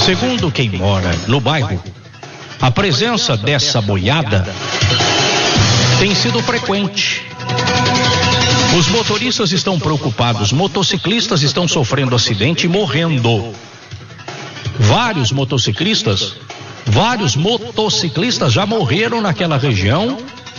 Segundo quem mora no bairro, a presença dessa boiada tem sido frequente. Os motoristas estão preocupados, motociclistas estão sofrendo acidente e morrendo. Vários motociclistas já morreram naquela região,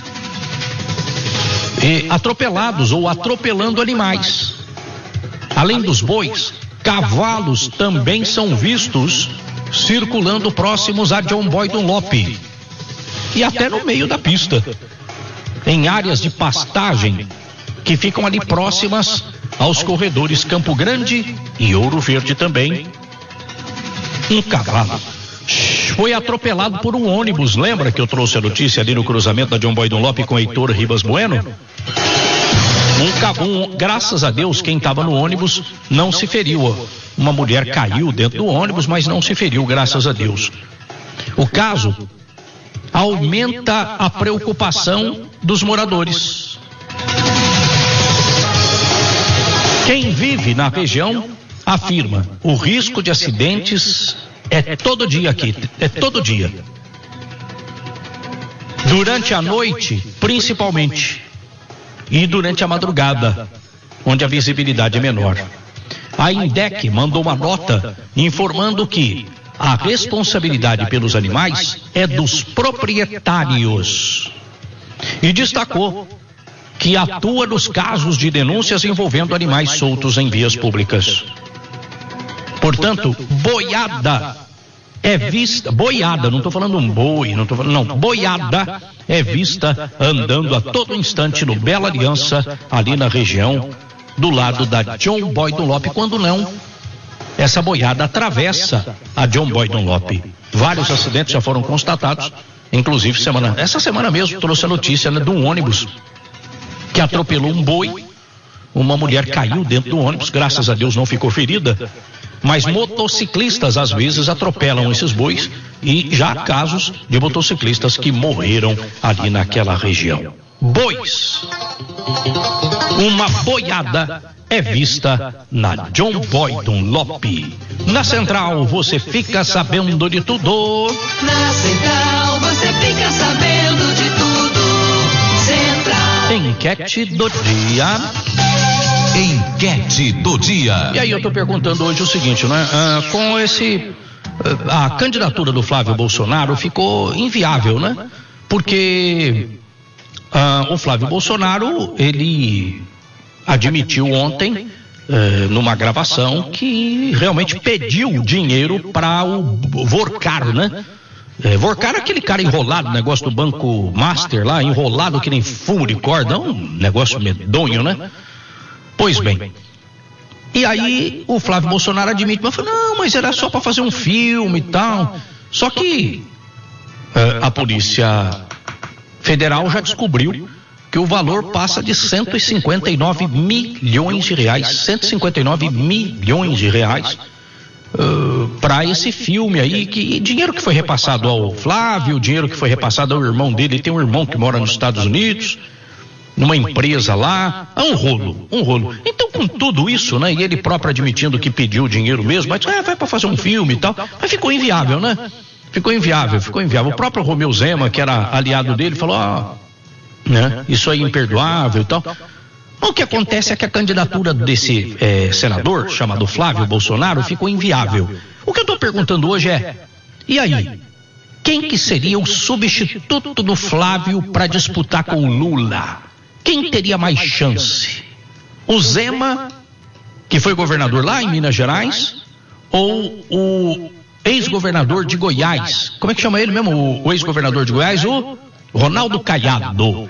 atropelados ou atropelando animais. Além dos bois, cavalos também são vistos circulando próximos a John Boy Dunlop e até no meio da pista, em áreas de pastagem que ficam ali próximas aos corredores Campo Grande e Ouro Verde também. Um cavalo foi atropelado por um ônibus. Lembra que eu trouxe a notícia ali no cruzamento da John Boy Dunlop com Heitor Ribas Bueno? Graças a Deus, quem estava no ônibus não se feriu. Uma mulher caiu dentro do ônibus, mas não se feriu, graças a Deus. O caso aumenta a preocupação dos moradores. Quem vive na região afirma: o risco de acidentes é todo dia aqui, é todo dia. Durante a noite, principalmente, e durante a madrugada, onde a visibilidade é menor. A INDEC mandou uma nota informando que a responsabilidade pelos animais é dos proprietários e destacou que atua nos casos de denúncias envolvendo animais soltos em vias públicas. Portanto, boiada é vista, boiada, não estou falando um boi, boiada é vista andando a todo instante no Bela Aliança, ali na região do lado da John Boy Dunlop. Quando não, essa boiada atravessa a John Boy Dunlop. Vários acidentes já foram constatados, inclusive essa semana mesmo trouxe a notícia, de um ônibus que atropelou um boi. Uma mulher caiu dentro do ônibus, graças a Deus não ficou ferida, mas motociclistas às vezes atropelam esses bois e já há casos de motociclistas que morreram ali naquela região. Bois. Uma boiada é vista na John Boy Dunlop. Na Central você fica sabendo de tudo. Na Central você fica sabendo de tudo. Central. Enquete do dia. Enquete do dia. E aí eu tô perguntando hoje o seguinte, né? Com a candidatura do Flávio Bolsonaro ficou inviável, né? Porque o Flávio Bolsonaro, ele admitiu ontem, numa gravação, que realmente pediu dinheiro para o Vorcar, né? Vorcar é aquele cara enrolado, negócio do Banco Master lá, enrolado que nem fumo de corda, um negócio medonho, né? Pois bem, e aí o Flávio Bolsonaro admite, mas falou, não, mas era só para fazer um filme e tal. Só que a Polícia Federal já descobriu que o valor passa de 159 milhões de reais, 159 milhões de reais para esse filme aí, que dinheiro que foi repassado ao Flávio, dinheiro que foi repassado ao irmão dele. Ele tem um irmão que mora nos Estados Unidos, numa empresa lá, um rolo. Então, com tudo isso, né, e ele próprio admitindo que pediu dinheiro mesmo, mas vai para fazer um filme e tal, mas ficou inviável, né? Ficou inviável. O próprio Romeu Zema, que era aliado dele, falou, né, isso aí é imperdoável e tal. O que acontece é que a candidatura desse senador, chamado Flávio Bolsonaro, ficou inviável. O que eu estou perguntando hoje é, e aí? Quem que seria o substituto do Flávio para disputar com o Lula? Quem teria mais chance? O Zema, que foi governador lá em Minas Gerais, ou o ex-governador de Goiás? Como é que chama ele mesmo, o ex-governador de Goiás? O Ronaldo Caiado.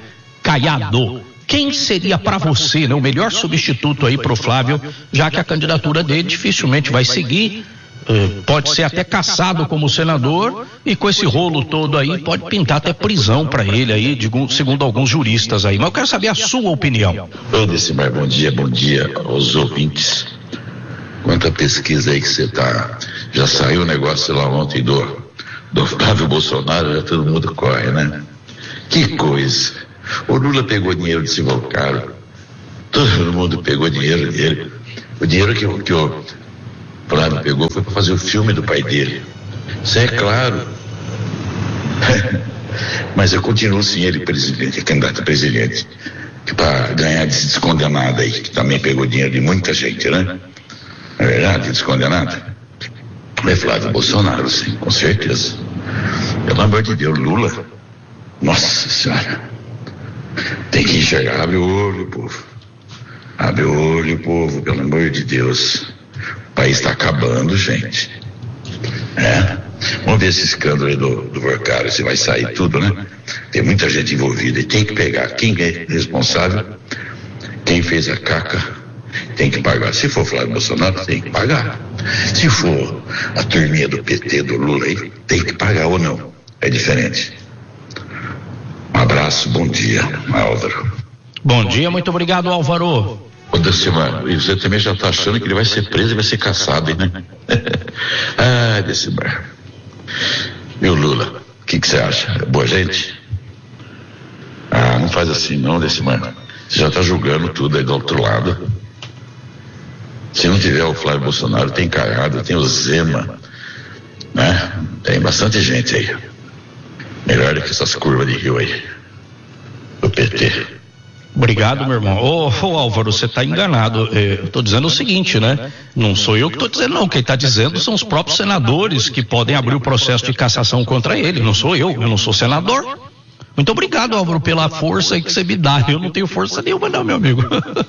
Quem seria para você, né, o melhor substituto aí para o Flávio, já que a candidatura dele dificilmente vai seguir? Pode ser até cassado como senador, e com esse rolo todo aí pode pintar até prisão para ele aí, segundo alguns juristas aí. Mas eu quero saber a sua opinião. Ô, Decimar, bom dia aos ouvintes. Quanta pesquisa aí que você tá, já saiu o negócio lá ontem do Flávio Bolsonaro, já todo mundo corre, né? Que coisa. O Lula pegou dinheiro de Sivalcaro, todo mundo pegou dinheiro dele. O dinheiro que o Flávio pegou, foi para fazer o filme do pai dele. Isso é claro. Mas eu continuo sim ele presidente, candidato a presidente, para ganhar desse descondenado aí, que também pegou dinheiro de muita gente, né? É verdade, descondenado? É Flávio Bolsonaro, sim, com certeza. Pelo amor de Deus, Lula, nossa senhora, tem que enxergar, abre o olho, povo. Abre o olho, povo, pelo amor de Deus. O país está acabando, gente. Vamos ver esse escândalo aí do Vorcário, se vai sair tudo, né? Tem muita gente envolvida e tem que pegar quem é responsável, quem fez a caca, tem que pagar. Se for Flávio Bolsonaro, tem que pagar. Se for a turminha do PT, do Lula aí, tem que pagar ou não. É diferente. Um abraço, bom dia, Álvaro. Bom dia, muito obrigado, Álvaro. Ô, Decimar, e você também já está achando que ele vai ser preso e vai ser caçado, né? Ah, Decimar. E o Lula, o que você acha? É boa gente? Ah, não faz assim não, Decimar. Você já está julgando tudo aí do outro lado. Se não tiver o Flávio Bolsonaro, tem Caiado, tem o Zema, né? Tem bastante gente aí. Melhor do que essas curvas de rio aí, do PT. Obrigado, meu irmão. Ô Álvaro, você está enganado. Eu estou dizendo o seguinte, né? Não sou eu que estou dizendo, não. Quem está dizendo são os próprios senadores que podem abrir o processo de cassação contra ele. Não sou eu não sou senador. Muito obrigado, Álvaro, pela força aí que você me dá. Eu não tenho força nenhuma, não, meu amigo.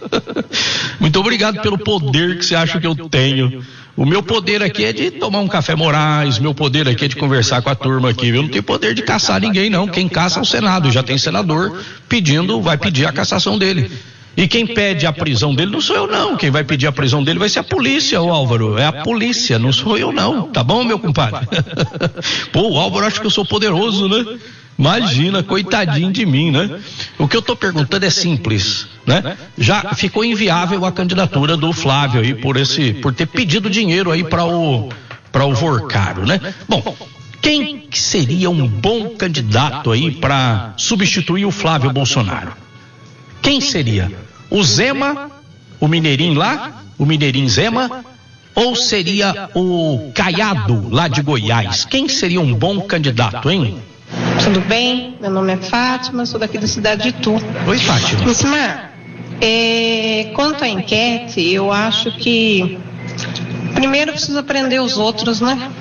Muito obrigado pelo poder que você acha que eu tenho. O meu poder aqui é de tomar um café Moraes, meu poder aqui é de conversar com a turma aqui. Eu não tenho poder de caçar ninguém, não. Quem caça é o Senado. Já tem senador vai pedir a cassação dele. E quem pede a prisão dele não sou eu, não. Quem vai pedir a prisão dele vai ser a polícia, ô Álvaro. É a polícia, não sou eu, não. Tá bom, meu compadre? Pô, o Álvaro acha que eu sou poderoso, né? Imagina, coitadinho de mim, né? O que eu tô perguntando é simples, né? Já ficou inviável a candidatura do Flávio aí por ter pedido dinheiro aí para o Vorcário, né? Bom, quem seria um bom candidato aí para substituir o Flávio Bolsonaro? Quem seria? O Zema, o Mineirinho lá, o Mineirinho Zema, ou seria o Caiado lá de Goiás? Quem seria um bom candidato, hein? Tudo bem? Meu nome é Fátima, sou daqui da cidade de Itu. Oi, Fátima. Lucimar, quanto à enquete, eu acho que primeiro precisa prender os outros, né?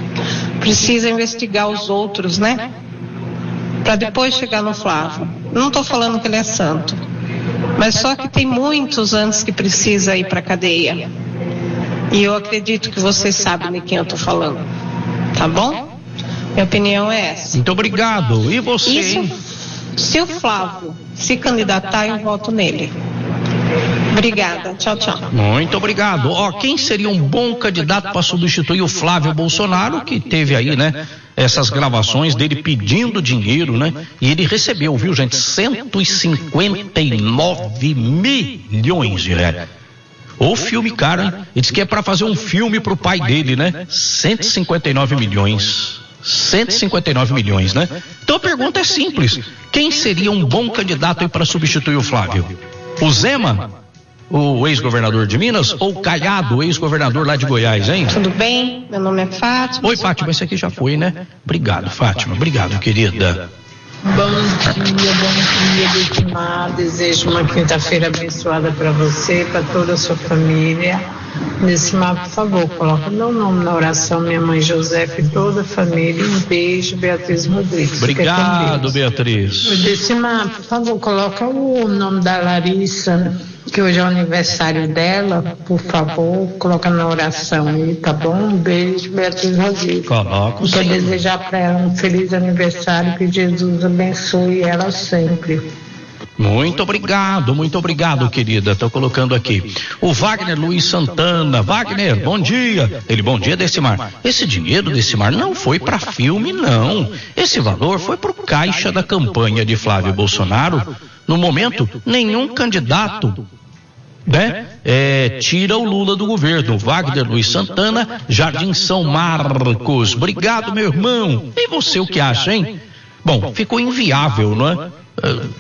Precisa investigar os outros, né? Para depois chegar no Flávio. Não estou falando que ele é santo, mas só que tem muitos antes que precisa ir para a cadeia. E eu acredito que vocês sabem de quem eu estou falando. Tá bom? Minha opinião é essa. Muito obrigado. E você? Se o Flávio se candidatar, eu voto nele. Obrigada. Tchau, tchau. Muito obrigado. Quem seria um bom candidato para substituir o Flávio Bolsonaro, que teve aí, né, essas gravações dele pedindo dinheiro, né? E ele recebeu, viu, gente, 159 milhões de reais. O filme, cara, hein? Ele disse que é para fazer um filme pro pai dele, né? 159 milhões. 159 milhões, né? Então a pergunta é simples: quem seria um bom candidato aí para substituir o Flávio? O Zema, o ex-governador de Minas, ou o Caiado, o ex-governador lá de Goiás, hein? Tudo bem? Meu nome é Fátima. Oi, Fátima, esse aqui já foi, né? Obrigado, Fátima. Obrigado, querida. Bom dia, Decimar. Desejo uma quinta-feira abençoada para você, para toda a sua família. Decimar, por favor, coloca meu nome na oração, minha mãe Josefa e toda a família. Um beijo, Beatriz Rodrigues. Obrigado, Beatriz. Decimar, por favor, coloca o nome da Larissa, que hoje é o aniversário dela, por favor, coloca na oração aí, tá bom? Um beijo, Beatriz Rodrigues. Coloco. Quero desejar para ela um feliz aniversário, que Jesus abençoe ela sempre. Muito obrigado, querida. Estou colocando aqui. O Wagner Luiz Santana. Wagner, bom dia. Ele, bom dia, Decimar. Esse dinheiro, Decimar, não foi para filme, não. Esse valor foi para o caixa da campanha de Flávio Bolsonaro. No momento, nenhum candidato, né, tira o Lula do governo. Wagner Luiz Santana, Jardim São Marcos. Obrigado, meu irmão. E você, o que acha, hein? Bom, ficou inviável, não é?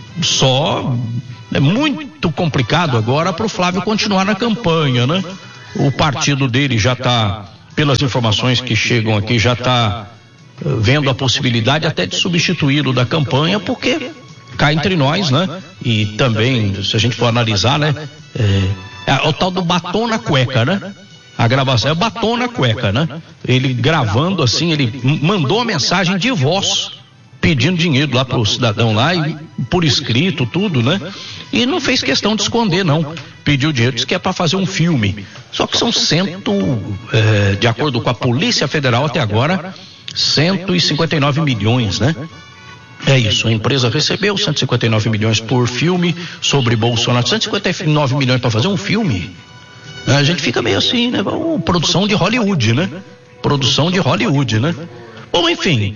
É muito complicado agora para o Flávio continuar na campanha, né? O partido dele já está, pelas informações que chegam aqui, já está vendo a possibilidade até de substituí-lo da campanha, porque cá entre nós, né? E também, se a gente for analisar, né? É o tal do batom na cueca, né? A gravação é batom na cueca, né? Ele gravando assim, ele mandou uma mensagem de voz pedindo dinheiro lá pro cidadão lá, e por escrito, tudo, né? E não fez questão de esconder, não. Pediu dinheiro, disse que é para fazer um filme. Só que são de acordo com a Polícia Federal até agora, 159 milhões, né? É isso, a empresa recebeu 159 milhões por filme sobre Bolsonaro. 159 milhões para fazer um filme? A gente fica meio assim, né? Produção de Hollywood, né? Produção de Hollywood, né? Bom, enfim,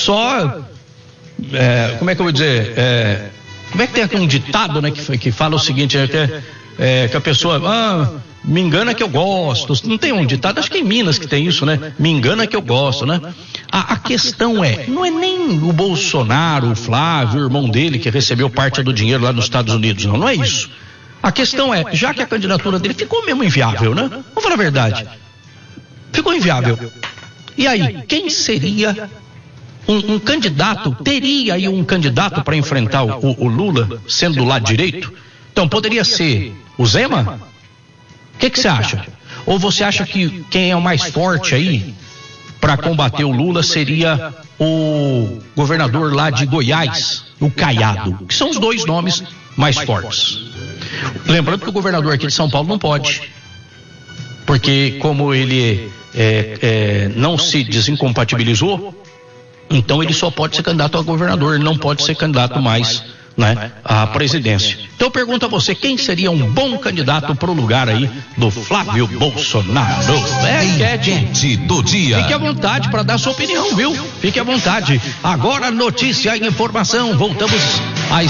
como é que eu vou dizer? Como é que tem aqui um ditado, né? Que fala o seguinte, que a pessoa, me engana que eu gosto. Não tem um ditado, acho que é em Minas que tem isso, né? Me engana que eu gosto, né? A questão não é nem o Bolsonaro, o Flávio, o irmão dele, que recebeu parte do dinheiro lá nos Estados Unidos, não é isso. A questão já que a candidatura dele ficou mesmo inviável, né? Vamos falar a verdade. Ficou inviável. E aí, quem seria um candidato? Teria aí um candidato para enfrentar o Lula, sendo do lado direito? Então, poderia ser o Zema? O que você acha? Ou você acha que quem é o mais forte aí para combater o Lula seria o governador lá de Goiás, o Caiado, que são os dois nomes mais fortes? Lembrando que o governador aqui de São Paulo não pode, porque como ele não se desincompatibilizou, então ele só pode ser candidato a governador, ele não pode ser candidato mais, né, à presidência. Então eu pergunto a você, quem seria um bom candidato para o lugar aí do Flávio Bolsonaro? Enquete do dia. Fique à vontade para dar sua opinião, viu? Fique à vontade. Agora notícia e informação. Voltamos às